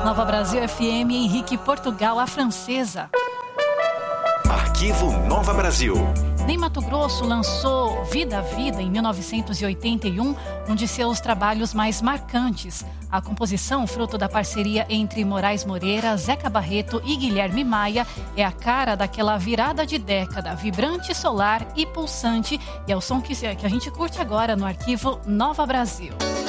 Nova Brasil FM, Henrique Portugal, a francesa. Arquivo Nova Brasil. Ney Matogrosso lançou Vida a Vida em 1981, um de seus trabalhos mais marcantes. A composição, fruto da parceria entre Moraes Moreira, Zeca Barreto e Guilherme Maia, é a cara daquela virada de década, vibrante, solar e pulsante, e é o som que a gente curte agora no Arquivo Nova Brasil.